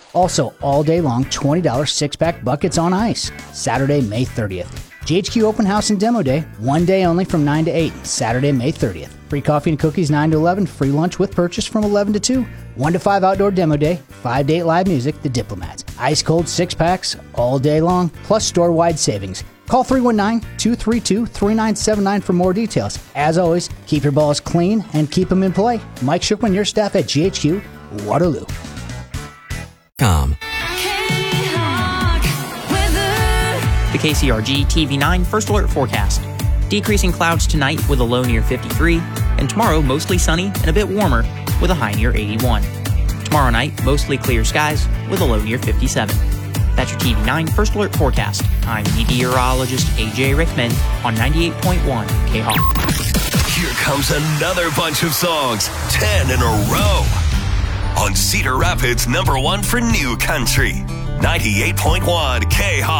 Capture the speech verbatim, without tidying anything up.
Also, all day long, twenty dollars six-pack buckets on ice. Saturday, May thirtieth. G H Q Open House and Demo Day, one day only from nine to eight, Saturday, May thirtieth. Free coffee and cookies nine to eleven, free lunch with purchase from eleven to two. one to five outdoor demo day, five to eight live music, The Diplomats. Ice cold six packs all day long, plus store-wide savings. Call three one nine, two three two, three nine seven nine for more details. As always, keep your balls clean and keep them in play. Mike Shookman, your staff at G H Q, Waterloo. Com. The K C R G T V nine First Alert Forecast. Decreasing clouds tonight with a low near fifty-three, and tomorrow mostly sunny and a bit warmer with a high near eighty-one. Tomorrow night, mostly clear skies with a low near fifty-seven. That's your T V nine First Alert Forecast. I'm meteorologist A J Rickman on ninety-eight point one K-Hawk. Here comes another bunch of songs, ten in a row, on Cedar Rapids' number one for new country, ninety-eight point one K-Hawk.